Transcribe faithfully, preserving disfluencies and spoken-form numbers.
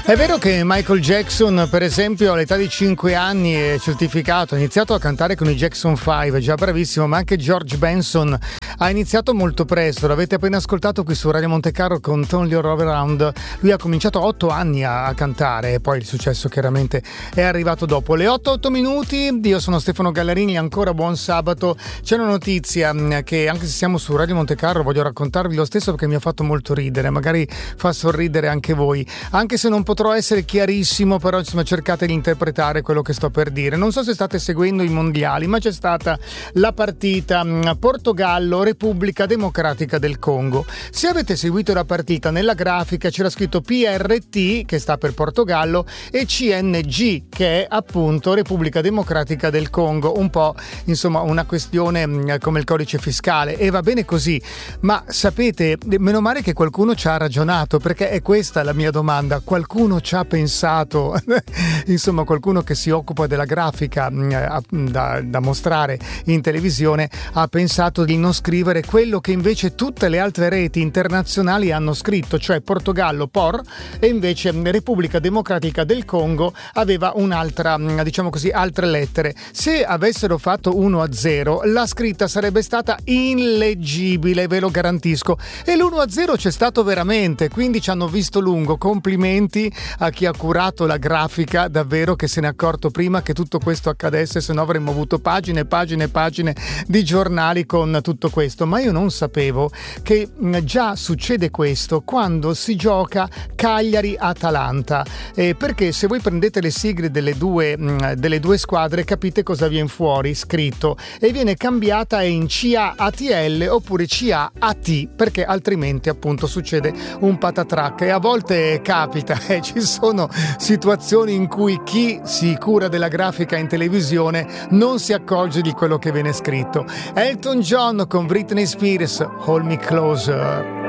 È vero che Michael Jackson, per esempio, all'età di cinque anni è certificato, ha iniziato a cantare con i Jackson cinque, è già bravissimo, ma anche George Benson ha iniziato molto presto, l'avete appena ascoltato qui su Radio Monte Carlo con Turn Your Love Around. Lui ha cominciato a otto anni a, a cantare e poi il successo chiaramente è arrivato dopo. Le otto otto minuti, io sono Stefano Gallarini, ancora buon sabato. C'è una notizia che, anche se siamo su Radio Monte Carlo, voglio raccontarvi lo stesso perché mi ha fatto molto ridere, magari fa sorridere anche voi, anche se non potrò essere chiarissimo, però insomma cercate di interpretare quello che sto per dire. Non so se state seguendo i mondiali, ma c'è stata la partita Portogallo Repubblica Democratica del Congo. Se avete seguito la partita, nella grafica c'era scritto P R T, che sta per Portogallo, e C N G, che è appunto Repubblica Democratica del Congo, un po' insomma una questione come il codice fiscale, e va bene così. Ma sapete, meno male che qualcuno ci ha ragionato, perché è questa la mia domanda: qualcuno ci ha pensato? Insomma, qualcuno che si occupa della grafica da, da mostrare in televisione ha pensato di non scrivere quello che invece tutte le altre reti internazionali hanno scritto, cioè Portogallo P O R, e invece Repubblica Democratica del Congo aveva un'altra, diciamo così, altre lettere. Se avessero fatto uno a zero, la scritta sarebbe stata illeggibile, ve lo garantisco, e l'uno a zero c'è stato veramente, quindi ci hanno visto lungo. Complimenti a chi ha curato la grafica, davvero, che se ne è accorto prima che tutto questo accadesse, se no avremmo avuto pagine e pagine e pagine di giornali con tutto questo. Ma io non sapevo che già succede questo quando si gioca Cagliari-Atalanta, eh, perché se voi prendete le sigle delle due, delle due squadre capite cosa viene fuori scritto, e viene cambiata in C A A T L oppure C A A T, perché altrimenti appunto succede un patatrac. E a volte capita, eh, ci sono situazioni in cui chi si cura della grafica in televisione non si accorge di quello che viene scritto. Elton John con Britney Spears, Hold Me Closer.